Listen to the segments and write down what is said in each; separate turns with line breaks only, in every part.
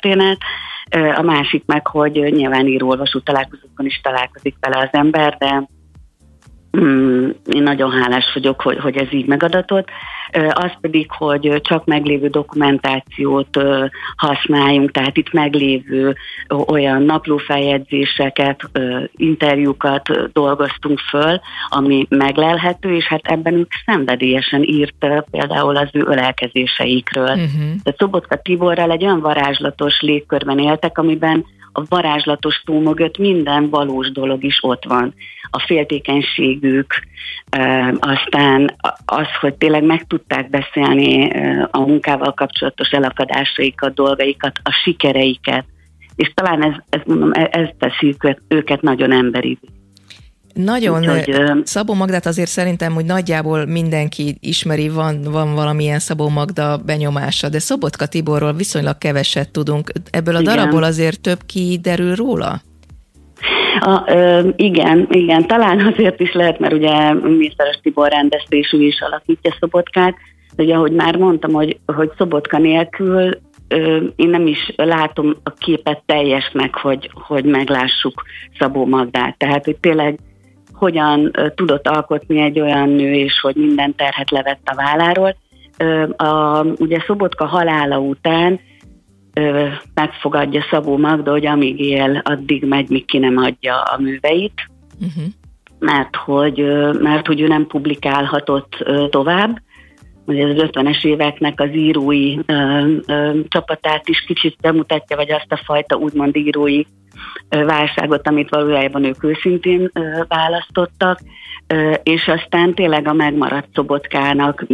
történet, a másik meg, hogy nyilván író-olvasó találkozókon is találkozik vele az ember, de én nagyon hálás vagyok, hogy ez így megadatott. Az pedig, hogy csak meglévő dokumentációt használjunk, tehát itt meglévő olyan naplófeljegyzéseket, interjúkat dolgoztunk föl, ami meglelhető, és hát ebben ők szenvedélyesen írt például az ő ölelkezéseikről. De Szobotka Tiborral egy olyan varázslatos légkörben éltek, amiben a varázslatos szó mögött minden valós dolog is ott van. A féltékenységük, aztán az, hogy tényleg meg tudták beszélni a munkával kapcsolatos elakadásaikat, dolgaikat, a sikereiket, és talán ez teszi őket nagyon emberi.
Nagyon. Szabó Magdát azért szerintem, hogy nagyjából mindenki ismeri, van valamilyen Szabó Magda benyomása, de Szobotka Tiborról viszonylag keveset tudunk. Ebből a darabból azért több kiderül róla?
Igen, talán azért is lehet, mert ugye Mészáros Tibor rendezte, és ő is alakítja Szobotkát, de ugye, ahogy már mondtam, hogy Szobotka nélkül én nem is látom a képet teljesnek, hogy meglássuk Szabó Magdát. Tehát, hogy tényleg hogyan tudott alkotni egy olyan nő, és hogy minden terhet levett a válláról. Ugye Szobotka halála után megfogadja Szabó Magda, hogy amíg él, addig megy, míg ki nem adja a műveit, mert hogy ő nem publikálhatott tovább. Ugye az 50-es éveknek az írói csapatát is kicsit bemutatja, vagy azt a fajta úgymond írói válságot, amit valójában ők őszintén választottak, és aztán tényleg a megmaradt Szobotkának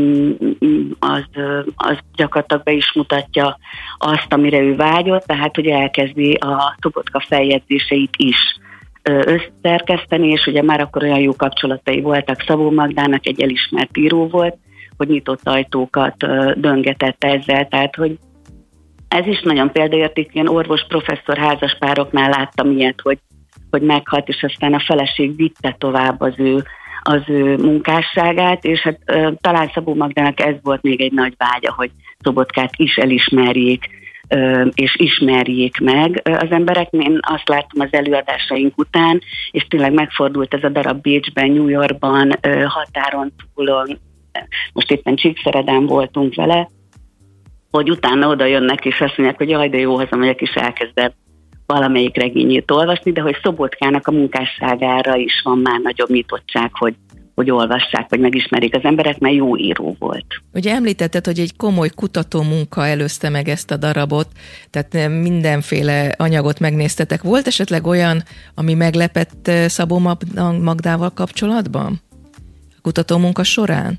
az gyakorlatilag be is mutatja azt, amire ő vágyott, tehát hogy elkezdi a Szobotka feljegyzéseit is összeszerkeszteni, és ugye már akkor olyan jó kapcsolatai voltak Szabó Magdának, egy elismert író volt, hogy nyitott ajtókat döngetett ezzel, tehát hogy ez is nagyon példaértékű, ilyen orvos-professzor házaspároknál láttam ilyet, hogy meghalt, és aztán a feleség vitte tovább az ő munkásságát, és hát talán Szabó Magdának ez volt még egy nagy vágya, hogy Szobotkát is elismerjék, és ismerjék meg az emberek. Én azt láttam az előadásaink után, és tényleg megfordult ez a darab Bécsben, New Yorkban, határon túlon, most éppen Csíkszeredán voltunk vele, hogy utána oda jönnek, és azt mondják, hogy jaj, de jó, hazamegyek, és elkezdem valamelyik regényét olvasni, de hogy Szobotkának a munkásságára is van már nagyobb nyitottság, hogy olvassák, vagy megismerik az emberek, mert jó író volt.
Ugye említetted, hogy egy komoly kutató munka előzte meg ezt a darabot, tehát mindenféle anyagot megnéztetek. Volt esetleg olyan, ami meglepett Szabó Magdával kapcsolatban? A kutató munka során?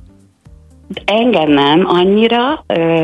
Engem nem annyira,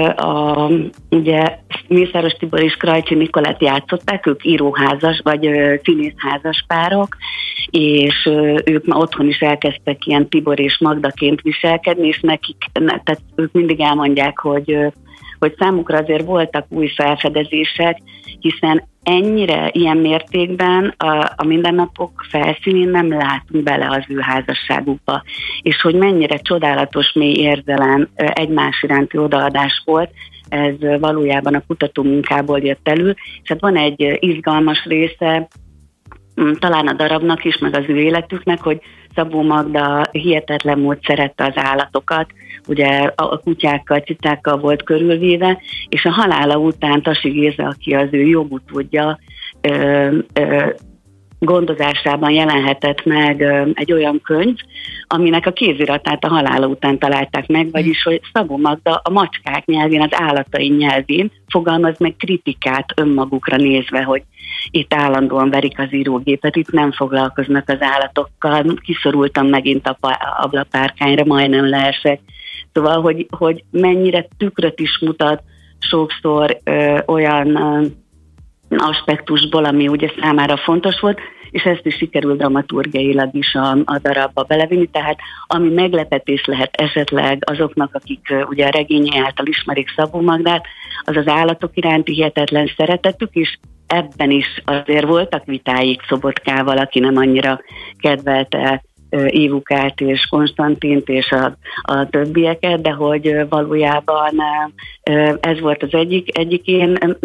ugye Mészáros Tibor és Krajcsi Nikolett játszották, ők íróházas vagy színészházas párok, és ők már otthon is elkezdtek ilyen Tibor és Magdaként viselkedni, és tehát ők mindig elmondják, hogy számukra azért voltak új felfedezések, hiszen ennyire, ilyen mértékben a mindennapok felszínén nem látunk bele az ő házasságukba, és hogy mennyire csodálatos mély érzelem, egymás iránti odaadás volt, ez valójában a kutatómunkából jött elő, és hát van egy izgalmas része, talán a darabnak is, meg az ő életüknek, hogy Szabó Magda hihetetlen mód szerette az állatokat, ugye a kutyákkal, cicákkal volt körülvéve, és a halála után Tasi Géza, aki az ő jogutódja, gondozásában jelenhetett meg egy olyan könyv, aminek a kéziratát a halála után találták meg, vagyis hogy Szabó Magda a macskák nyelvén, az állatai nyelvén fogalmaz meg kritikát önmagukra nézve, hogy itt állandóan verik az írógépet, itt nem foglalkoznak az állatokkal, kiszorultam megint a ablapárkányra, majdnem leesek. Szóval, hogy mennyire tükröt is mutat sokszor olyan aspektusból, ami ugye számára fontos volt, és ezt is sikerült dramaturgiailag is a darabba belevinni, tehát ami meglepetés lehet esetleg azoknak, akik ugye a regénye által ismerik Szabó Magdát, az az állatok iránti hihetetlen szeretetük, és ebben is azért voltak vitáik Szobotkával, aki nem annyira kedvelte Évukát és Konstantint és a többieket, de hogy valójában ez volt az egyik ilyen